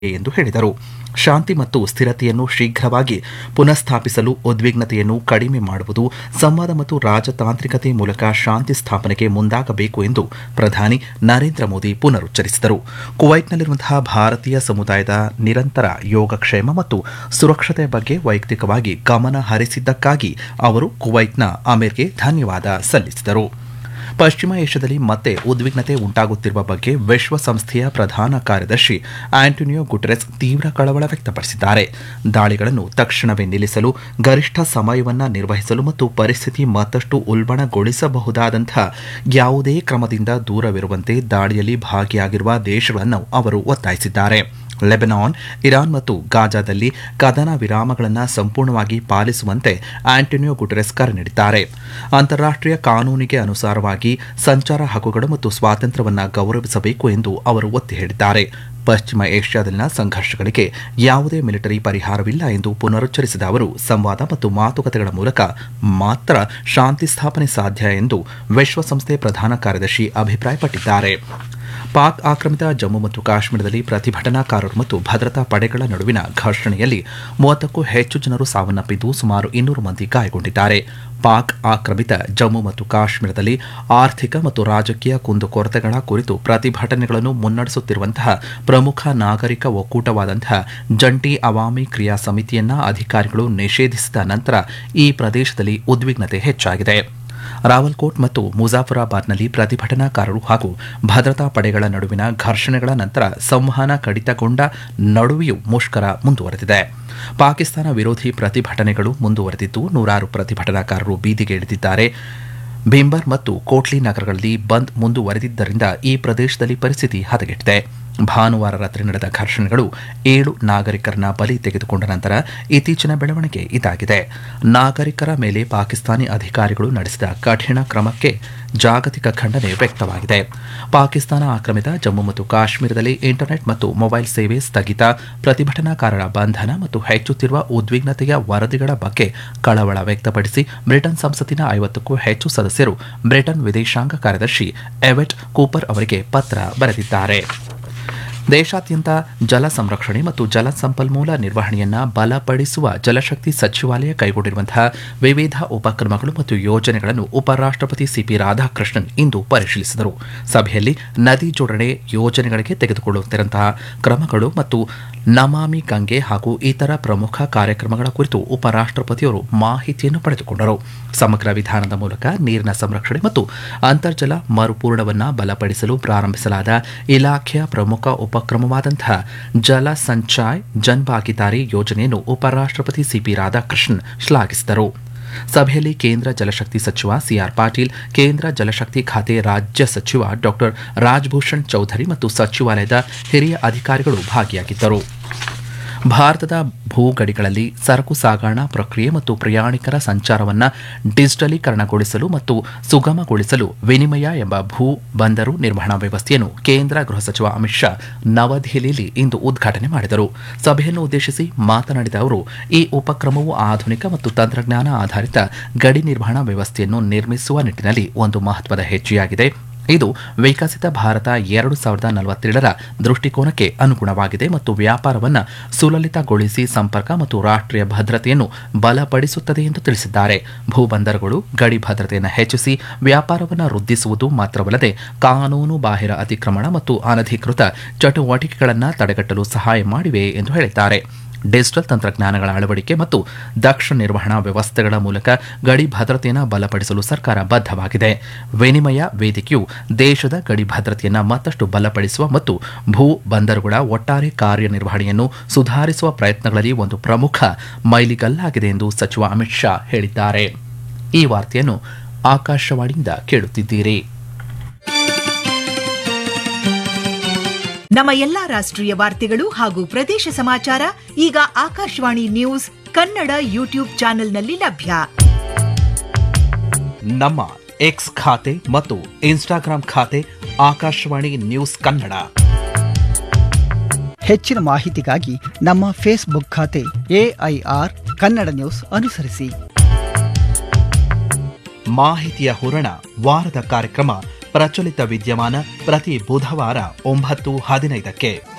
ಎಂದು ಹೇಳಿದರು. ಶಾಂತಿ ಮತ್ತು ಸ್ಥಿರತೆಯನ್ನು ಶೀಘ್ರವಾಗಿ ಪುನಃಸ್ಥಾಪಿಸಲು ಉದ್ವಿಗ್ನತೆಯನ್ನು ಕಡಿಮೆ ಮಾಡುವುದು, ಸಂವಾದ ಮತ್ತು ರಾಜತಾಂತ್ರಿಕತೆ ಮೂಲಕ ಶಾಂತಿ ಸ್ಥಾಪನೆಗೆ ಮುಂದಾಗಬೇಕು ಎಂದು ಪ್ರಧಾನಿ ನರೇಂದ್ರ ಮೋದಿ ಪುನರುಚ್ಚರಿಸಿದರು. ಕುವೈಟ್ನಲ್ಲಿರುವಂತಹ ಭಾರತೀಯ ಸಮುದಾಯದ ನಿರಂತರ ಯೋಗಕ್ಷೇಮ ಮತ್ತು ಸುರಕ್ಷತೆಯ ಬಗ್ಗೆ ವೈಯಕ್ತಿಕವಾಗಿ ಗಮನ ಹರಿಸಿದ್ದಕ್ಕಾಗಿ ಅವರು ಕುವೈಟ್ನ ಅಮೀರ್ಗೆ ಧನ್ಯವಾದ ಸಲ್ಲಿಸಿದರು. ಪಶ್ಚಿಮ ಏಷ್ಯಾದಲ್ಲಿ ಮತ್ತೆ ಉದ್ವಿಗ್ನತೆ ಉಂಟಾಗುತ್ತಿರುವ ಬಗ್ಗೆ ವಿಶ್ವಸಂಸ್ಥೆಯ ಪ್ರಧಾನ ಕಾರ್ಯದರ್ಶಿ ಆಂಟೋನಿಯೋ ಗುಟೆರಸ್ ತೀವ್ರ ಕಳವಳ ವ್ಯಕ್ತಪಡಿಸಿದ್ದಾರೆ. ದಾಳಿಗಳನ್ನು ತಕ್ಷಣವೇ ನಿಲ್ಲಿಸಲು, ಗರಿಷ್ಠ ಸಮಯವನ್ನು ನಿರ್ವಹಿಸಲು ಮತ್ತು ಪರಿಸ್ಥಿತಿ ಮತ್ತಷ್ಟು ಉಲ್ಬಣಗೊಳಿಸಬಹುದಾದಂತಹ ಯಾವುದೇ ಕ್ರಮದಿಂದ ದೂರವಿರುವಂತೆ ದಾಳಿಯಲ್ಲಿ ಭಾಗಿಯಾಗಿರುವ ದೇಶಗಳನ್ನು ಅವರು ಒತ್ತಾಯಿಸಿದ್ದಾರೆ. ಲೆಬನಾನ್, ಇರಾನ್ ಮತ್ತು ಗಾಜಾದಲ್ಲಿ ಕದನ ವಿರಾಮಗಳನ್ನು ಸಂಪೂರ್ಣವಾಗಿ ಪಾಲಿಸುವಂತೆ ಆಂಟೋನಿಯೋ ಗುಟೆರಸ್ ಕರೆ ನೀಡಿದ್ದಾರೆ. ಅಂತಾರಾಷ್ಟೀಯ ಕಾನೂನಿಗೆ ಅನುಸಾರವಾಗಿ ಸಂಚಾರ ಹಕ್ಕುಗಳು ಮತ್ತು ಸ್ವಾತಂತ್ರ್ಯವನ್ನು ಗೌರವಿಸಬೇಕು ಎಂದು ಅವರು ಒತ್ತಿ ಹೇಳಿದ್ದಾರೆ. ಪಶ್ಚಿಮ ಏಷ್ಯಾದಲ್ಲಿನ ಸಂಘರ್ಷಗಳಿಗೆ ಯಾವುದೇ ಮಿಲಿಟರಿ ಪರಿಹಾರವಿಲ್ಲ ಎಂದು ಪುನರುಚ್ಚರಿಸಿದ ಅವರು, ಸಂವಾದ ಮತ್ತು ಮಾತುಕತೆಗಳ ಮೂಲಕ ಮಾತ್ರ ಶಾಂತಿ ಸ್ಥಾಪನೆ ಸಾಧ್ಯ ಎಂದು ವಿಶ್ವಸಂಸ್ಥೆ ಪ್ರಧಾನ ಕಾರ್ಯದರ್ಶಿ ಅಭಿಪ್ರಾಯಪಟ್ಟಿದ್ದಾರೆ. ಪಾಕ್ ಆಕ್ರಮಿತ ಜಮ್ಮು ಮತ್ತು ಕಾಶ್ಮೀರದಲ್ಲಿ ಪ್ರತಿಭಟನಾಕಾರರು ಮತ್ತು ಭದ್ರತಾ ಪಡೆಗಳ ನಡುವಿನ ಘರ್ಷಣೆಯಲ್ಲಿ 30ಕ್ಕೂ ಹೆಚ್ಚು ಜನರು ಸಾವನ್ನಪ್ಪಿದ್ದು ಸುಮಾರು 200 ಮಂದಿ ಗಾಯಗೊಂಡಿದ್ದಾರೆ. ಪಾಕ್ ಆಕ್ರಮಿತ ಜಮ್ಮು ಮತ್ತು ಕಾಶ್ಮೀರದಲ್ಲಿ ಆರ್ಥಿಕ ಮತ್ತು ರಾಜಕೀಯ ಕುಂದುಕೊರತೆಗಳ ಕುರಿತು ಪ್ರತಿಭಟನೆಗಳನ್ನು ಮುನ್ನಡೆಸುತ್ತಿರುವಂತಹ ಪ್ರಮುಖ ನಾಗರಿಕ ಒಕ್ಕೂಟವಾದಂತಹ ಜಂಟಿ ಅವಾಮಿ ಕ್ರಿಯಾ ಸಮಿತಿಯನ್ನ ಅಧಿಕಾರಿಗಳು ನಿಷೇಧಿಸಿದ ನಂತರ ಈ ಪ್ರದೇಶದಲ್ಲಿ ಉದ್ವಿಗ್ನತೆ ಹೆಚ್ಚಾಗಿದೆ. ರಾವಲ್ಕೋಟ್ ಮತ್ತು ಮುಜಾಫರಾಬಾದ್ನಲ್ಲಿ ಪ್ರತಿಭಟನಾಕಾರರು ಹಾಗೂ ಭದ್ರತಾ ಪಡೆಗಳ ನಡುವಿನ ಘರ್ಷಣೆಗಳ ನಂತರ ಸಂವಹನ ಕಡಿತಗೊಂಡ ನಡುವೆಯೂ ಮುಷ್ಕರ ಮುಂದುವರೆದಿದೆ. ಪಾಕಿಸ್ತಾನ ವಿರೋಧಿ ಪ್ರತಿಭಟನೆಗಳು ಮುಂದುವರೆದಿದ್ದು ನೂರಾರು ಪ್ರತಿಭಟನಾಕಾರರು ಬೀದಿಗೆ ಇಳಿದಿದ್ದಾರೆ. ಭಿಂಬರ್ ಮತ್ತು ಕೋಟ್ಲಿ ನಗರಗಳಲ್ಲಿ ಬಂದ್ ಮುಂದುವರೆದಿದ್ದರಿಂದ ಈ ಪ್ರದೇಶದಲ್ಲಿ ಪರಿಸ್ಥಿತಿ ಹದಗೆಟ್ಟಿದೆ. ಭಾನುವಾರ ರಾತ್ರಿ ನಡೆದ ಘರ್ಷಣೆಗಳು 7 ನಾಗರಿಕರನ್ನ ಬಲಿ ತೆಗೆದುಕೊಂಡ ನಂತರ ಇತ್ತೀಚಿನ ಬೆಳವಣಿಗೆ ಇದಾಗಿದೆ. ನಾಗರಿಕರ ಮೇಲೆ ಪಾಕಿಸ್ತಾನಿ ಅಧಿಕಾರಿಗಳು ನಡೆಸಿದ ಕಠಿಣ ಕ್ರಮಕ್ಕೆ ಜಾಗತಿಕ ಖಂಡನೆ ವ್ಯಕ್ತವಾಗಿದೆ. ಪಾಕಿಸ್ತಾನ ಆಕ್ರಮಿತ ಜಮ್ಮು ಮತ್ತು ಕಾಶ್ಮೀರದಲ್ಲಿ ಇಂಟರ್ನೆಟ್ ಮತ್ತು ಮೊಬೈಲ್ ಸೇವೆ ಸ್ಥಗಿತ, ಪ್ರತಿಭಟನಾಕಾರರ ಬಂಧನ ಮತ್ತು ಹೆಚ್ಚುತ್ತಿರುವ ಉದ್ವಿಗ್ನತೆಯ ವರದಿಗಳ ಬಗ್ಗೆ ಕಳವಳ ವ್ಯಕ್ತಪಡಿಸಿ ಬ್ರಿಟನ್ ಸಂಸತ್ತಿನ 50ಕ್ಕೂ ಹೆಚ್ಚು ಸದಸ್ಯರು ಬ್ರಿಟನ್ ವಿದೇಶಾಂಗ ಕಾರ್ಯದರ್ಶಿ ಎವೆಟ್ ಕೂಪರ್ ಅವರಿಗೆ ಪತ್ರ ಬರೆದಿದ್ದಾರೆ. ದೇಶಾದ್ಯಂತ ಜಲ ಸಂರಕ್ಷಣೆ ಮತ್ತು ಜಲ ಸಂಪನ್ಮೂಲ ನಿರ್ವಹಣೆಯನ್ನು ಬಲಪಡಿಸುವ ಜಲಶಕ್ತಿ ಸಚಿವಾಲಯ ಕೈಗೊಂಡಿರುವಂತಹ ವಿವಿಧ ಉಪಕ್ರಮಗಳು ಮತ್ತು ಯೋಜನೆಗಳನ್ನು ಉಪರಾಷ್ಟಪತಿ ಸಿಪಿ ರಾಧಾಕೃಷ್ಣನ್ ಇಂದು ಪರಿಶೀಲಿಸಿದರು. ಸಭೆಯಲ್ಲಿ ನದಿ ಜೋಡಣೆ ಯೋಜನೆಗಳಿಗೆ ತೆಗೆದುಕೊಳ್ಳುತ್ತಿರುವಂತಹ ಕ್ರಮಗಳು ಮತ್ತು ನಮಾಮಿ ಗಂಗೆ ಹಾಗೂ ಇತರ ಪ್ರಮುಖ ಕಾರ್ಯಕ್ರಮಗಳ ಕುರಿತು ಉಪರಾಷ್ಟಪತಿಯವರು ಮಾಹಿತಿಯನ್ನು ಪಡೆದುಕೊಂಡರು. ಸಮಗ್ರ ವಿಧಾನದ ಮೂಲಕ ನೀರಿನ ಸಂರಕ್ಷಣೆ ಮತ್ತು ಅಂತರ್ಜಲ ಮರುಪೂರಣವನ್ನು ಬಲಪಡಿಸಲು ಪ್ರಾರಂಭಿಸಲಾದ ಇಲಾಖೆಯ ಪ್ರಮುಖ ಉಪಕ್ರಮವಾದಂತಹ ಜಲ ಸಂಚಾಯ್ ಜನ್ ಭಾಗಿದಾರಿ ಯೋಜನೆಯನ್ನು ಉಪರಾಷ್ಟಪತಿ ಸಿಪಿ ರಾಧಾಕೃಷ್ಣನ್ ಶ್ಲಾಘಿಸಿದರು. ಸಭೆಯಲ್ಲಿ ಕೇಂದ್ರ ಜಲಶಕ್ತಿ ಸಚಿವ ಸಿಆರ್ ಪಾಟೀಲ್, ಕೇಂದ್ರ ಜಲಶಕ್ತಿ ಖಾತೆ ರಾಜ್ಯ ಸಚಿವ ಡಾ ರಾಜಭೂಷಣ್ ಚೌಧರಿ ಮತ್ತು ಸಚಿವಾಲಯದ ಹಿರಿಯ ಅಧಿಕಾರಿಗಳು ಭಾಗಿಯಾಗಿದ್ದರು. ಭಾರತದ ಭೂಗಡಿಗಳಲ್ಲಿ ಸರಕು ಸಾಗಣಾ ಪ್ರಕ್ರಿಯೆ ಮತ್ತು ಪ್ರಯಾಣಿಕರ ಸಂಚಾರವನ್ನು ಡಿಜಿಟಲೀಕರಣಗೊಳಿಸಲು ಮತ್ತು ಸುಗಮಗೊಳಿಸಲು ವಿನಿಮಯ ಎಂಬ ಭೂ ಬಂದರು ನಿರ್ವಹಣಾ ವ್ಯವಸ್ಥೆಯನ್ನು ಕೇಂದ್ರ ಗೃಹ ಸಚಿವ ಅಮಿತ್ ಶಾ ನವದೆಹಲಿಯಲ್ಲಿ ಇಂದು ಉದ್ಘಾಟನೆ ಮಾಡಿದರು. ಸಭೆಯನ್ನು ಉದ್ದೇಶಿಸಿ ಮಾತನಾಡಿದ ಅವರು, ಈ ಉಪಕ್ರಮವು ಆಧುನಿಕ ಮತ್ತು ತಂತ್ರಜ್ಞಾನ ಆಧಾರಿತ ಗಡಿ ನಿರ್ವಹಣಾ ವ್ಯವಸ್ಥೆಯನ್ನು ನಿರ್ಮಿಸುವ ನಿಟ್ಟಿನಲ್ಲಿ ಒಂದು ಮಹತ್ವದ ಹೆಜ್ಜೆಯಾಗಿದೆ. ಇದು ವಿಕಸಿತ ಭಾರತ 2047ರ ದೃಷ್ಟಿಕೋನಕ್ಕೆ ಅನುಗುಣವಾಗಿದೆ ಮತ್ತು ವ್ಯಾಪಾರವನ್ನು ಸುಲಲಿತಗೊಳಿಸಿ ಸಂಪರ್ಕ ಮತ್ತು ರಾಷ್ಟ್ರೀಯ ಭದ್ರತೆಯನ್ನು ಬಲಪಡಿಸುತ್ತದೆ ಎಂದು ತಿಳಿಸಿದ್ದಾರೆ. ಭೂಬಂದರುಗಳು ಗಡಿ ಭದ್ರತೆಯನ್ನು ಹೆಚ್ಚಿಸಿ ವ್ಯಾಪಾರವನ್ನು ವೃದ್ಧಿಸುವುದು ಮಾತ್ರವಲ್ಲದೆ ಕಾನೂನು ಬಾಹಿರ ಅತಿಕ್ರಮಣ ಮತ್ತು ಅನಧಿಕೃತ ಚಟುವಟಿಕೆಗಳನ್ನು ತಡೆಗಟ್ಟಲು ಸಹಾಯ ಮಾಡಿವೆ ಎಂದು ಹೇಳಿದ್ದಾರೆ. ಡಿಜಿಟಲ್ ತಂತ್ರಜ್ಞಾನಗಳ ಅಳವಡಿಕೆ ಮತ್ತು ದಕ್ಷ ನಿರ್ವಹಣಾ ವ್ಯವಸ್ಥೆಗಳ ಮೂಲಕ ಗಡಿ ಭದ್ರತೆಯನ್ನು ಬಲಪಡಿಸಲು ಸರ್ಕಾರ ಬದ್ಧವಾಗಿದೆ. ವಿನಿಮಯ ವೇದಿಕೆಯು ದೇಶದ ಗಡಿ ಭದ್ರತೆಯನ್ನು ಮತ್ತಷ್ಟು ಬಲಪಡಿಸುವ ಮತ್ತು ಭೂ ಬಂದರುಗಳ ಒಟ್ಟಾರೆ ಕಾರ್ಯನಿರ್ವಹಣೆಯನ್ನು ಸುಧಾರಿಸುವ ಪ್ರಯತ್ನಗಳಲ್ಲಿ ಒಂದು ಪ್ರಮುಖ ಮೈಲಿಗಲ್ಲಾಗಿದೆ ಎಂದು ಸಚಿವ ಅಮಿತ್ ಶಾ ಹೇಳಿದ್ದಾರೆ. ಈ ವಾರ್ತೆಯನ್ನು ಆಕಾಶವಾಣಿಯಿಂದ ಕೇಳುತ್ತಿದ್ದೀರಿ. ನಮ್ಮ ಎಲ್ಲಾ ರಾಷ್ಟ್ರೀಯ ವಾರ್ತೆಗಳು ಹಾಗೂ ಪ್ರದೇಶ ಸಮಾಚಾರ ಈಗ ಆಕಾಶವಾಣಿ ನ್ಯೂಸ್ ಕನ್ನಡ ಯೂಟ್ಯೂಬ್ ಚಾನೆಲ್ನಲ್ಲಿ ಲಭ್ಯ. ನಮ್ಮ ಎಕ್ಸ್ ಖಾತೆ ಮತ್ತು ಇನ್ಸ್ಟಾಗ್ರಾಂ ಖಾತೆ ಆಕಾಶವಾಣಿ ನ್ಯೂಸ್ ಕನ್ನಡ. ಹೆಚ್ಚಿನ ಮಾಹಿತಿಗಾಗಿ ನಮ್ಮ ಫೇಸ್ಬುಕ್ ಖಾತೆ AIR ಕನ್ನಡ ನ್ಯೂಸ್ ಅನುಸರಿಸಿ. ಮಾಹಿತಿಯ ಹೂರಣ ವಾರದ ಕಾರ್ಯಕ್ರಮ ಪ್ರಚಲಿತ ವಿದ್ಯಮಾನ ಪ್ರತಿ ಬುಧವಾರ 9:15